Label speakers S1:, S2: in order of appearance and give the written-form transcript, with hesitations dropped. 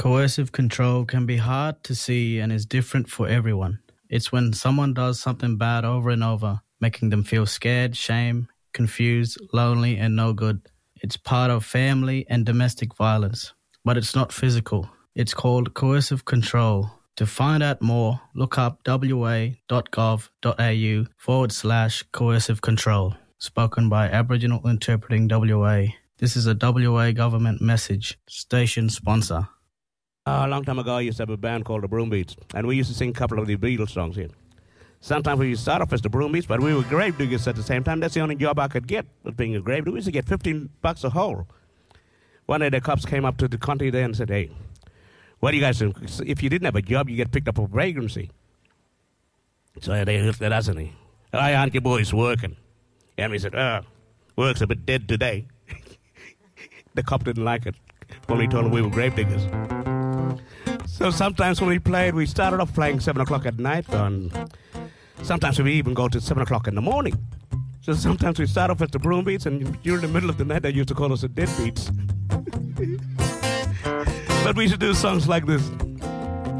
S1: Coercive control can be hard to see and is different for everyone. It's when someone does something bad over and over, making them feel scared, shame, confused, lonely, and no good. It's part of family and domestic violence, but it's not physical. It's called coercive control. To find out more, look up wa.gov.au/coercive control. Spoken by Aboriginal Interpreting WA. This is a WA government message. Station sponsor.
S2: A long time ago, I used to have a band called the Broombeats, and we used to sing a couple of the Beatles songs here. Sometimes we used to start off as the Broombeats, but we were grave diggers at the same time. That's the only job I could get, was being a grave digger. We used to get $15 a hole. One day the cops came up to the county there and said, "Hey, what do you guys do? If you didn't have a job, you get picked up for vagrancy." So they looked at us and "Why aren't you boys working?" And we said, "Work's a bit dead today." The cop didn't like it. Only told him we were grave diggers. So sometimes when we played, we started off playing 7 o'clock at night, and sometimes we even go to 7 o'clock in the morning. So sometimes we start off at the Broombeats, and during the middle of the night, they used to call us the Deadbeats. But we used to do songs like this.